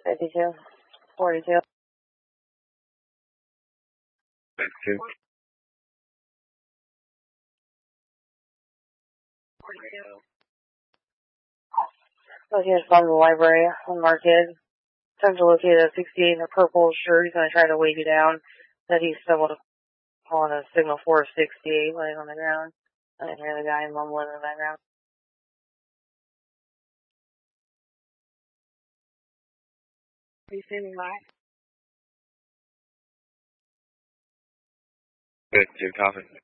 52, 42. 52. 42. Located from the library on Market. Time to locate a 68 in a purple shirt. He's going to try to wave you down. That he's stumbled upon a signal 468 laying on the ground. I can hear the guy mumbling in the background. Are you standing by? 52, copy.